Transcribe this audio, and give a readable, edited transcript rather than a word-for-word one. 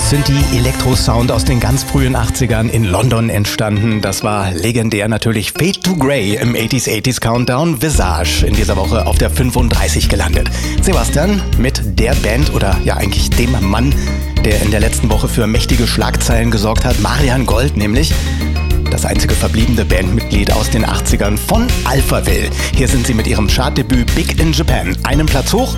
Synthie, Elektro-Sound aus den ganz frühen 80ern in London entstanden. Das war legendär natürlich Fade to Grey im 80s Countdown. Visage in dieser Woche auf der 35 gelandet. Sebastian mit der Band oder ja eigentlich dem Mann, der in der letzten Woche für mächtige Schlagzeilen gesorgt hat. Marian Gold nämlich. Das einzige verbliebene Bandmitglied aus den 80ern von Alphaville. Hier sind sie mit ihrem Chartdebüt Big in Japan. Einen Platz hoch